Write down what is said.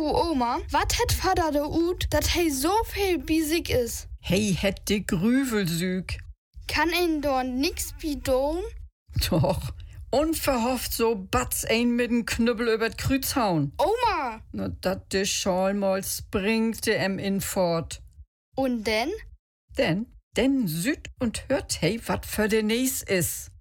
Oma, wat het Vater de Ut, dat hij so viel bisig is? Hey, het de Grüvelsüg. Kann ihn dort nix bidon? Doch, unverhofft so batz ein mit dem Knüppel übert Krüz hauen. Oma! Na, dat de Schal mal springt in fort. Und denn? Denn süd und hört hey, wat für de Nies is.